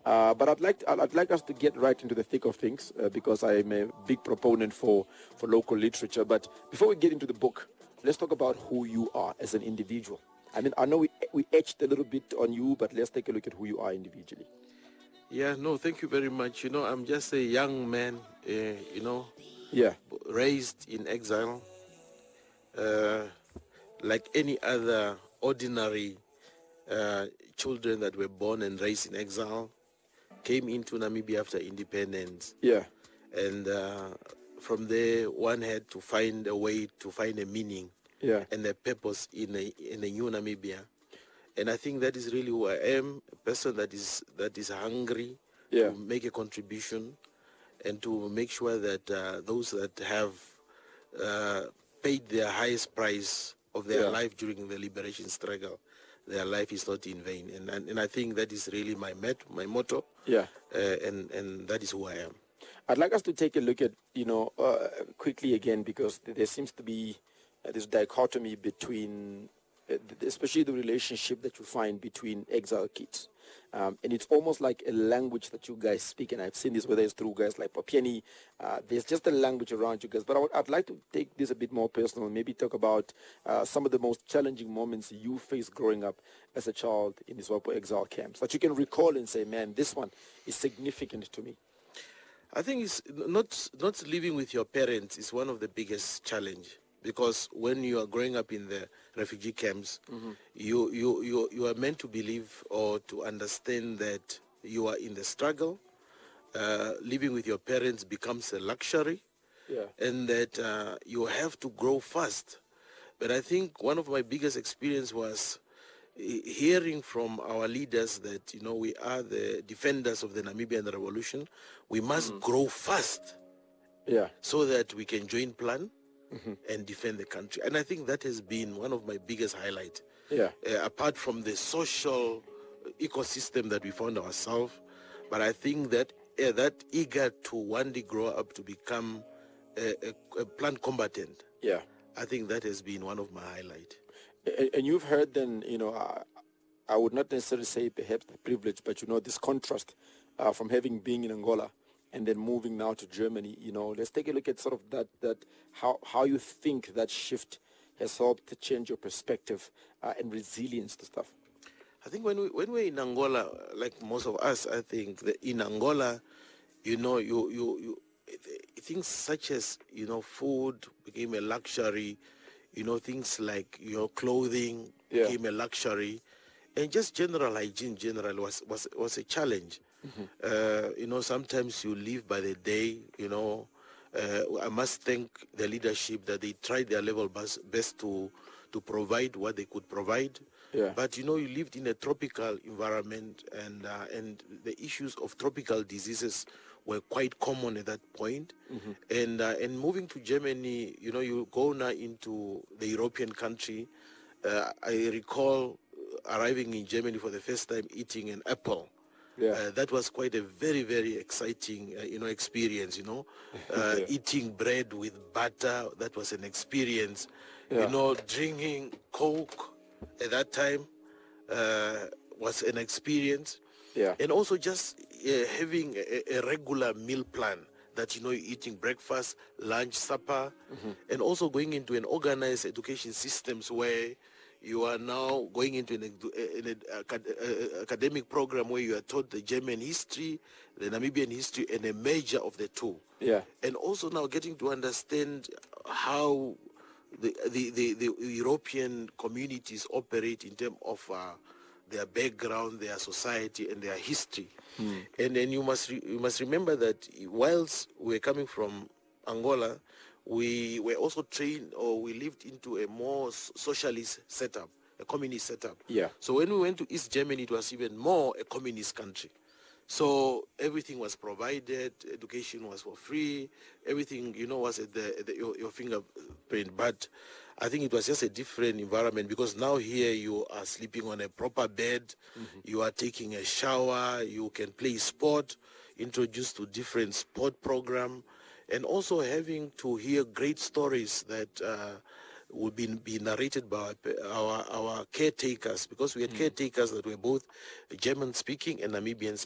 But I'd like us to get right into the thick of things because I'm a big proponent for local literature. But before we get into the book, let's talk about who you are as an individual. I mean, I know we etched a little bit on you, but let's take a look at who you are individually. Yeah, no, thank you very much. I'm just a young man, Yeah. raised in exile, like any other ordinary children that were born and raised in exile, came into Namibia after independence. Yeah. And from there, one had to find a way to find a meaning and a purpose in a new Namibia. And I think that is really who I am, a person that is hungry to make a contribution and to make sure that those that have paid their highest price of their life during the liberation struggle, their life is not in vain. And I think that is really my motto. Yeah. And that is who I am. I'd like us to take a look at, quickly again, because there seems to be this dichotomy between, especially the relationship that you find between exile kids. And it's almost like a language that you guys speak, and I've seen this whether it's through guys like Popiani. There's just a language around you guys. But I'd like to take this a bit more personal, maybe talk about some of the most challenging moments you faced growing up as a child in these Iswapo exile camps that you can recall and say, man, this one is significant to me. I think it's not living with your parents is one of the biggest challenge, because when you are growing up in the refugee camps, you are meant to believe or to understand that you are in the struggle. Living with your parents becomes a luxury, and that you have to grow fast. But I think one of my biggest experience was hearing from our leaders that, we are the defenders of the Namibian revolution. We must grow fast so that we can join plan and defend the country. And I think that has been one of my biggest highlights. Apart from the social ecosystem that we found ourselves, but I think that that eager to one day grow up to become a plant combatant, I think that has been one of my highlights. And you've heard then, I would not necessarily say perhaps the privilege, but this contrast from having been in Angola and then moving now to Germany. Let's take a look at sort of that how you think that shift has helped to change your perspective and resilience to stuff. I think when we're in Angola, like most of us, I think that in Angola, you things such as food became a luxury. Things like clothing became a luxury, and just general hygiene was a challenge. Sometimes you live by the day. I must thank the leadership that they tried their level best to provide what they could provide. But you lived in a tropical environment, and the issues of tropical diseases were quite common at that point. And moving to Germany, you go now into the European country. I recall arriving in Germany for the first time eating an apple. That was quite a very, very exciting, experience, eating bread with butter. That was an experience. Drinking Coke at that time was an experience. And also just having a regular meal plan that, you're eating breakfast, lunch, supper, and also going into an organized education systems where you are now going into an academic program where you are taught the German history, the Namibian history, and a major of the two. And also now getting to understand how the European communities operate in terms of their background, their society, and their history. And then you must remember that whilst we're coming from Angola, we were also trained, or we lived into a more socialist setup, a communist setup. So when we went to East Germany, it was even more a communist country. So everything was provided, education was for free, everything, was at your fingerprint. But I think it was just a different environment, because now here you are sleeping on a proper bed, you are taking a shower, you can play sport, introduced to different sport program, and also having to hear great stories that would be narrated by our caretakers, because we had caretakers that were both German-speaking and Namibian